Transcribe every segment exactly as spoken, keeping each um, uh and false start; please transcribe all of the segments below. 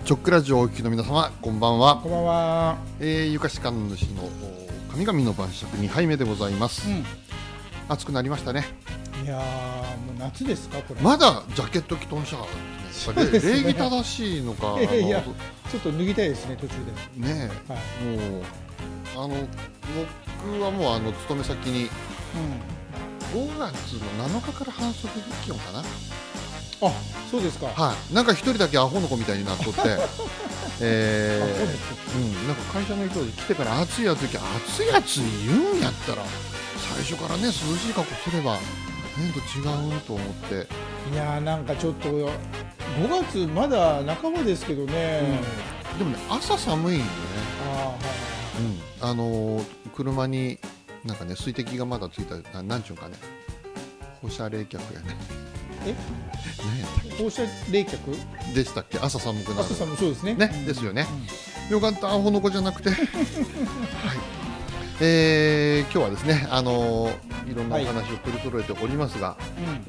チョックラジオをお聞きの皆様、こんばんは。 こんばんは。 えー、ゆかしかん主の神々の晩酌にはいめでございます、うん、暑くなりましたね。 いやー、もう夏ですかこれ。 まだジャケット着とんしゃー、ね、礼儀正しいのか。 いやいや、ちょっと脱ぎたいですね、途中でねえ、はい、もうあの僕はもうあの勤め先に、うん、ごがつのなのかから反則気温かな。 あ、そうですか。 はい、なんか一人だけアホの子みたいになっとって、えー、うん、なんか会社の人で来てから暑い暑い暑い暑い言うんやったら最初からね涼しい格好すれば変と違うと思って。 いやー、なんかちょっとごがつまだ半ばですけどね、 うん、でもね朝寒いんよね。あ、はい、うん、あのー、車になんかね水滴がまだついた、なんちゅうかね、放射冷却やね。 え、放射冷却でしたっけ。朝寒くなる。 朝寒、そうですね。 ね、うん、ですよね。うん、よかった、アホの子じゃなくて。はい。えー、今日はですね、あのー、いろんなお話を取り揃えておりますが、はい、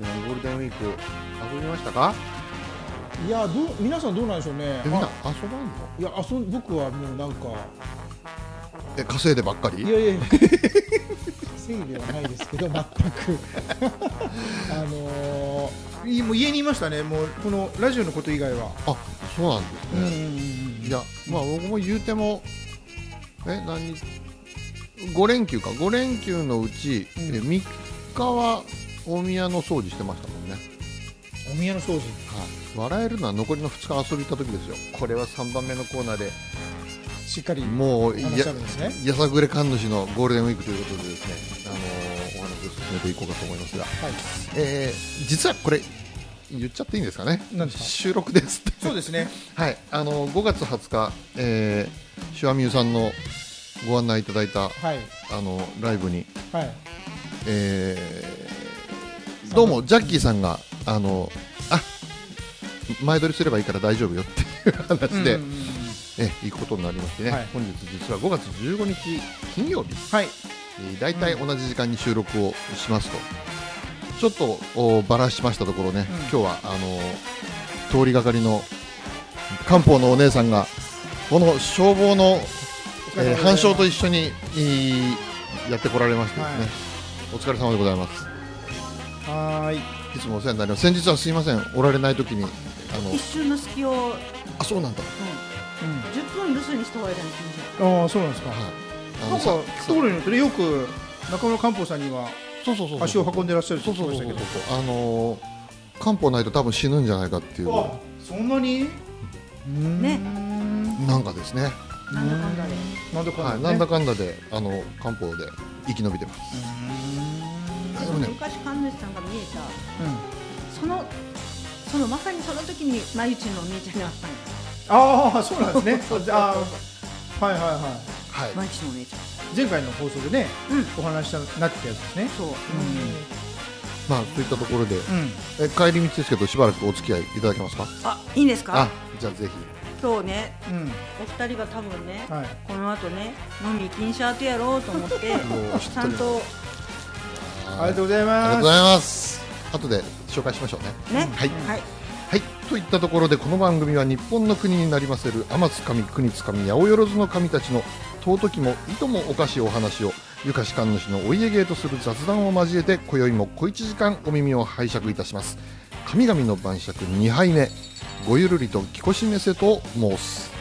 うん、ゴールデンウィーク遊びましたか。 いや、どう、皆さんどうなんでしょうね。 みんな遊ばんの。 いや、遊ん、僕はもうなんかえ、稼いでばっかり。 いやいや稼いではないですけど全くあのー、もう家にいましたね。もうこのラジオのこと以外は。 あ、そうなんですね。うんうんうん、いや、まあ僕も言うてもえ何ご連休か、ご連休のうち、うん、えみっかは大宮の掃除してましたもんね。 大宮の掃除、はい、 笑えるのは残りのふつか遊び行った時ですよ。これはさんばんめのコーナーでしっかりもう や, 話しあるんですね。 やさぐれ神主のゴールデンウィークということでですね、あのー、お話を進めていこうかと思いますが、はい、えー、実はこれ言っちゃっていいんですかね。 何ですか。 収録ですって。 そうですね。 はい、あのー、ごがつはつか、えー、シュアミューさんのご案内いただいた、はい、あのライブに、はい、えー、どうもジャッキーさんがあのあ前撮りすればいいから大丈夫よっていう話で、うんうんうん、え行くことになりましてね、はい、本日実はごがつじゅうごにち金曜日、はい、えー、だいたい同じ時間に収録をしますと、うん、ちょっとバラしましたところね、うん、今日はあの通りがかりの漢方のお姉さんがこの消防のえー、反証と一緒にやってこられましてですね、はい、お疲れ様でございます。 はい、いつもお世話になります。先日はすいません、おられない時にあの一瞬の隙を。 あ、そうなんだ、 うんうん、じゅっぷん留守にしておられたんですね。ああ、そうなんですか。はい、なんか通るによってよく中村漢方さんには足を運んでらっしゃるって言ってましたけど、 あのー、漢方ないと多分死ぬんじゃないかっていう。 あ、そんなにね、 なんかですね、 なんだかんだで、 なんだかんだで、 はい、なんだかんだであの漢方で生き延びてます。 でもね、昔神主さんが見えた、うん、そのそのまさにその時にまゆちのお姉ちゃんに会ったんです。 ああ、そうなんですね。あ、はいはいはい、 はい、まゆちのお姉ちゃん、 前回の放送でね、うん、お話しになってたやつですね。 そう、うん、 まあそういったところで、うん、え帰り道ですけどしばらくお付き合いいただけますか。 あ、いいんですか。 あ、じゃあぜひ。 今日ね、うん、お二人が多分ね、はい、この後ね飲み禁止後やろうと思ってちゃんとありがとうございます。 ありがとうございます。後で紹介しましょうね。 ね、 はい、 はい、 はい、といったところでこの番組は日本の国になりませる天津神国津神八百万の神たちの尊きもいともおかしいお話をゆかし神主のお家芸とする雑談を交えて今宵も小いちじかんお耳を拝借いたします。神々の晩酌にはいめ、ごゆるりときこしめせと申す。